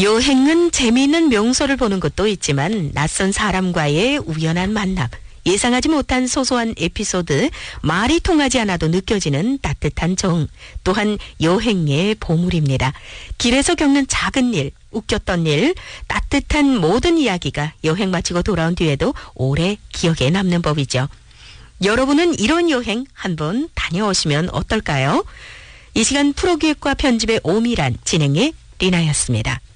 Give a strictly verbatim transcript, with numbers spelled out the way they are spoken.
여행은 재미있는 명소를 보는 것도 있지만 낯선 사람과의 우연한 만남, 예상하지 못한 소소한 에피소드, 말이 통하지 않아도 느껴지는 따뜻한 정, 또한 여행의 보물입니다. 길에서 겪는 작은 일, 웃겼던 일, 따뜻한 모든 이야기가 여행 마치고 돌아온 뒤에도 오래 기억에 남는 법이죠. 여러분은 이런 여행 한번 다녀오시면 어떨까요? 이 시간 프로기획과 편집의 오미란, 진행의 리나였습니다.